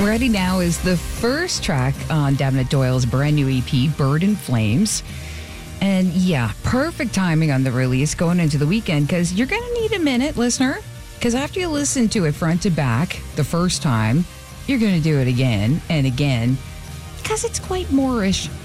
Ready now is the first track on Damnit Doyle's brand new EP, Bird in Flames. And yeah, perfect timing on the release going into the weekend, because you're going to need a minute, listener. Because after you listen to it front to back the first time, you're going to do it again and again, because it's quite Moorish.